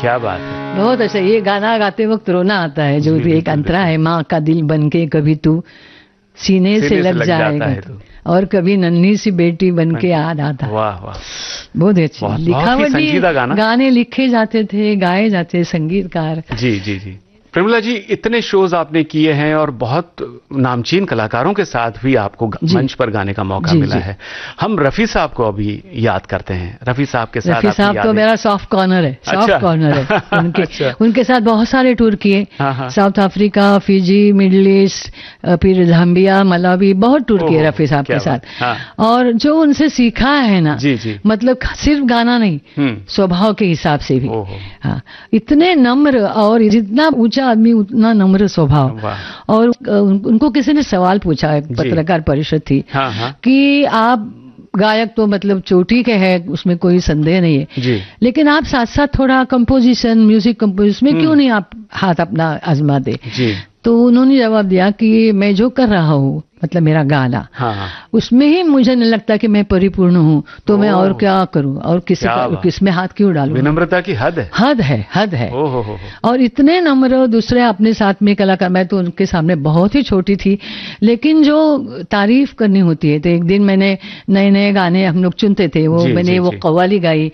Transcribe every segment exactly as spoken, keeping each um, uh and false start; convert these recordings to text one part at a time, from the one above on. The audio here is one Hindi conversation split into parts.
क्या बात है, बहुत अच्छा। ये गाना गाते वक्त रोना आता है, जो एक अंतरा है, माँ का दिल बनके कभी तू सीने, सीने से लग, लग जाएगा है तो। और कभी नन्ही सी बेटी बनके याद आता। वाह वाह, बहुत अच्छी लिखावटी गाने लिखे जाते थे, गाए जाते संगीतकार। जी जी जी। प्रेमिला जी, इतने शोज आपने किए हैं और बहुत नामचीन कलाकारों के साथ भी आपको मंच पर गाने का मौका जी, मिला जी. है। हम रफी साहब को अभी याद करते हैं। रफी साहब के साथ, रफी साहब तो मेरा सॉफ्ट कॉर्नर है, सॉफ्ट अच्छा? कॉर्नर है उनके अच्छा। उनके साथ बहुत सारे टूर किए, south Africa, Fiji, middle east, फिर जाम्बिया, मलावी, बहुत टूर किए रफी साहब के साथ। हाँ। और जो उनसे सीखा है ना, जी, जी. मतलब सिर्फ गाना नहीं, स्वभाव के हिसाब से भी। हाँ, इतने नम्र, और जितना ऊंचा आदमी उतना नम्र स्वभाव। और उनको किसी ने सवाल पूछा, पत्रकार परिषद थी, हाँ, हाँ. कि आप गायक तो मतलब चोटी के हैं, उसमें कोई संदेह नहीं है जी. लेकिन आप साथ साथ थोड़ा कंपोजिशन, म्यूजिक कंपोजिशन में क्यों नहीं आप हाथ अपना आजमा दे जी. तो उन्होंने जवाब दिया कि मैं जो कर रहा हूँ, मतलब मेरा गाना, हाँ. उसमें ही मुझे नहीं लगता कि मैं परिपूर्ण हूँ, तो मैं और क्या करूँ, और किसी किसमें हाथ क्यों डालूं। विनम्रता की हद है, हद है, हद है। ओ हो हो। और इतने नम्र, दूसरे अपने साथ में कलाकार, मैं तो उनके सामने बहुत ही छोटी थी, लेकिन जो तारीफ करनी होती है, तो एक दिन मैंने नए नए गाने हम लोग चुनते थे, वो जी, मैंने जी, वो जी. कव्वाली गाई,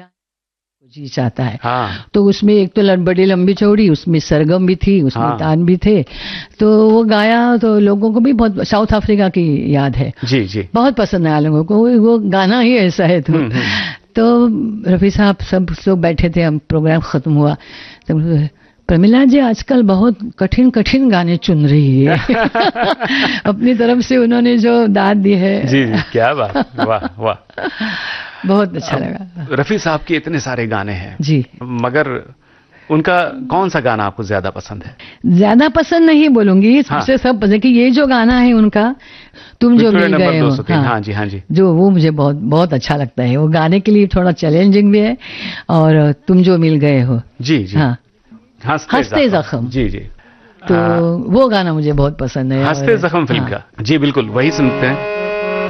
जी चाहता है, हाँ. तो उसमें एक तो बड़ी लंबी चौड़ी, उसमें सरगम भी थी, उसमें हाँ. तान भी थे, तो वो गाया, तो लोगों को भी बहुत, साउथ अफ्रीका की याद है जी जी, बहुत पसंद आया लोगों को, वो गाना ही ऐसा है। तो हुँ, हुँ. तो रफी साहब सब लोग बैठे थे, हम प्रोग्राम खत्म हुआ, तो प्रमिला जी आजकल बहुत कठिन कठिन गाने चुन रही है अपनी तरफ से उन्होंने जो दाद दी है। जी जी, क्या बात, वाह वाह, बहुत अच्छा लगा। रफी साहब के इतने सारे गाने हैं जी, मगर उनका कौन सा गाना आपको ज्यादा पसंद है? ज्यादा पसंद नहीं बोलूंगी, सबसे हाँ. सब पसंद कि ये जो गाना है उनका, तुम जो मिल गए हो, हाँ, हाँ जी हाँ जी, जो वो मुझे बहुत बहुत अच्छा लगता है। वो गाने के लिए थोड़ा चैलेंजिंग भी है, और तुम जो मिल गए हो जी जी, हाँ, हंसते, हंसते जख्म जी जी, तो वो गाना मुझे बहुत पसंद है। हंसते जख्म फिल्म का, जी बिल्कुल, वही सुनते हैं।